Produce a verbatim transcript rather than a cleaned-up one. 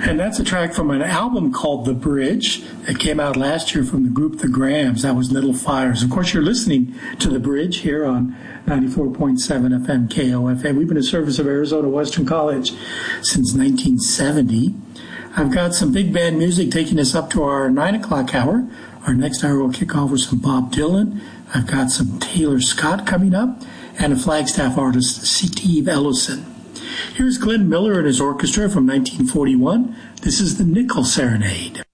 And that's a track from an album called The Bridge that came out last year from the group The Grams. That was Little Fires. Of course, you're listening to The Bridge here on ninety-four point seven F M K O F A. We've been in service of Arizona Western College since nineteen seventy. I've got some big band music taking us up to our nine o'clock hour. Our next hour will kick off with some Bob Dylan. I've got some Taylor Scott coming up and a Flagstaff artist, Steve Ellison. Here's Glenn Miller and his orchestra from nineteen forty-one. This is the Nickel Serenade.